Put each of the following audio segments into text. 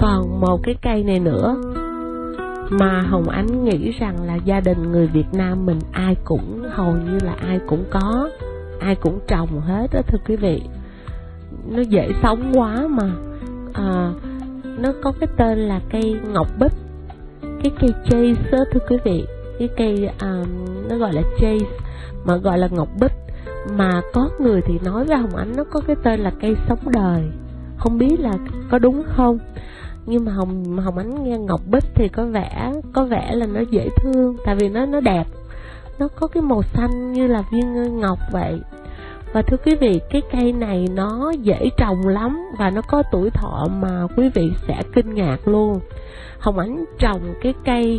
Còn một cái cây này nữa mà Hồng Ánh nghĩ rằng là gia đình người Việt Nam mình ai cũng, hầu như là ai cũng có, ai cũng trồng hết đó thưa quý vị. Nó dễ sống quá mà. Nó có cái tên là cây ngọc bích, cái cây chase đó thưa quý vị. Cái cây nó gọi là chase mà gọi là ngọc bích, mà có người thì nói với Hồng Ánh nó có cái tên là cây sống đời. Không biết là có đúng không, nhưng mà Hồng Ánh nghe ngọc bích thì có vẻ là nó dễ thương, tại vì nó đẹp, nó có cái màu xanh như là viên ngọc vậy. Và thưa quý vị, cái cây này nó dễ trồng lắm và nó có tuổi thọ mà quý vị sẽ kinh ngạc luôn. Hồng Ánh trồng cái cây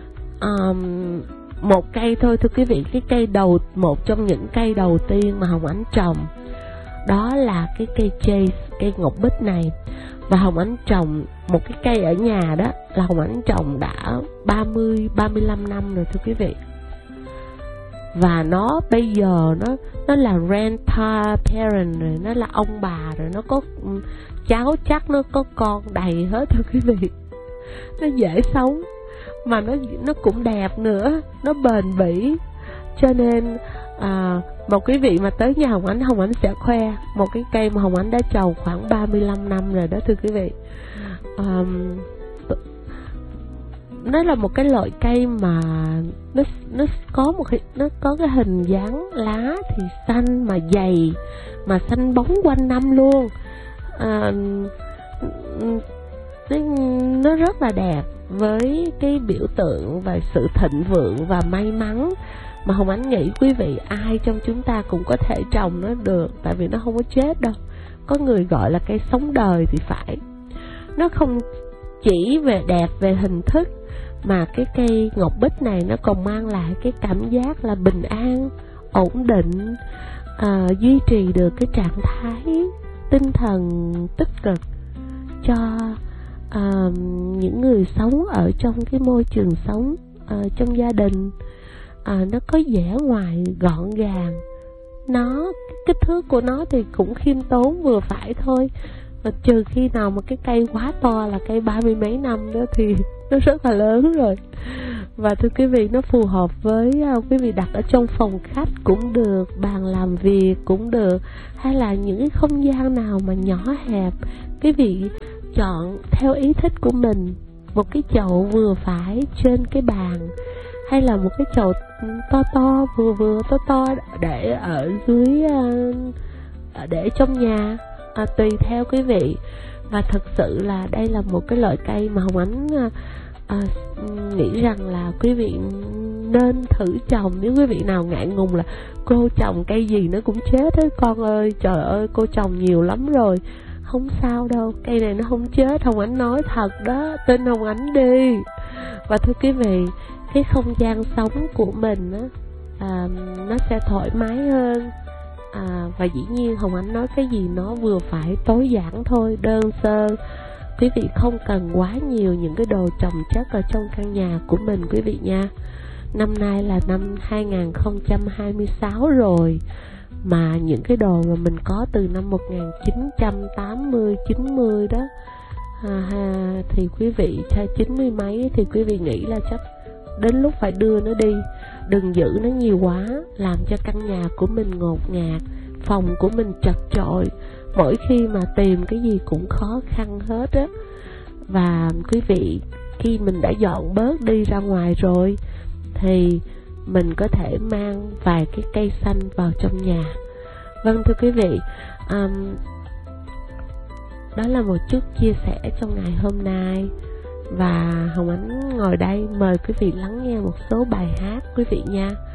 một cây thôi thưa quý vị. Cái cây một trong những cây đầu tiên mà Hồng Ánh trồng đó là cái cây chase, cây ngọc bích này. Và Hồng Ánh trồng một cái cây ở nhà đó là Hồng Ánh trồng đã 35 năm rồi thưa quý vị. Và nó bây giờ nó là grandparent rồi, nó là ông bà rồi, nó có cháu chắc, nó có con đầy hết thưa quý vị. Nó dễ sống mà nó cũng đẹp nữa, nó bền bỉ. Cho nên một quý vị mà tới nhà Hồng Ánh sẽ khoe một cái cây mà Hồng Ánh đã trồng khoảng 35 năm rồi đó thưa quý vị. Nó là một cái loại cây mà nó có cái hình dáng lá thì xanh mà dày, mà xanh bóng quanh năm luôn. Nó rất là đẹp, với cái biểu tượng và sự thịnh vượng và may mắn mà Hồng Ánh nghĩ quý vị ai trong chúng ta cũng có thể trồng nó được, tại vì nó không có chết đâu. Có người gọi là cây sống đời thì phải. Nó không chỉ về đẹp về hình thức, mà cái cây ngọc bích này nó còn mang lại cái cảm giác là bình an, ổn định, duy trì được cái trạng thái tinh thần tích cực cho những người sống ở trong cái môi trường sống trong gia đình. Nó có vẻ ngoài gọn gàng, kích thước của nó thì cũng khiêm tốn vừa phải thôi. Và trừ khi nào mà cái cây quá to là cây 30 mấy năm đó thì nó rất là lớn rồi. Và thưa quý vị, nó phù hợp với quý vị đặt ở trong phòng khách cũng được, bàn làm việc cũng được, hay là những cái không gian nào mà nhỏ hẹp, quý vị chọn theo ý thích của mình. Một cái chậu vừa phải trên cái bàn, hay là một cái chậu to vừa to để ở dưới, để trong nhà, tùy theo quý vị. Và thật sự là đây là một cái loại cây mà Hồng Ánh nghĩ rằng là quý vị nên thử trồng. Nếu quý vị nào ngại ngùng là cô trồng cây gì nó cũng chết hết con ơi, trời ơi cô trồng nhiều lắm rồi, không sao đâu, cây này nó không chết. Hồng Ánh nói thật đó, tin Hồng Ánh đi. Và thưa quý vị, cái không gian sống của mình nó sẽ thoải mái hơn. Và dĩ nhiên Hồng Ánh nói cái gì nó vừa phải, tối giản thôi, đơn sơ. Quý vị không cần quá nhiều những cái đồ chồng chất ở trong căn nhà của mình quý vị nha. Năm nay là năm 2026 rồi, mà những cái đồ mà mình có từ năm 1980, 90 đó, thì quý vị 90 mấy thì quý vị nghĩ là chắc đến lúc phải đưa nó đi. Đừng giữ nó nhiều quá, làm cho căn nhà của mình ngột ngạt, phòng của mình chật chội, mỗi khi mà tìm cái gì cũng khó khăn hết á. Và quý vị, khi mình đã dọn bớt đi ra ngoài rồi thì mình có thể mang vài cái cây xanh vào trong nhà. Vâng thưa quý vị, đó là một chút chia sẻ trong ngày hôm nay. Và Hồng Ánh ngồi đây mời quý vị lắng nghe một số bài hát quý vị nha.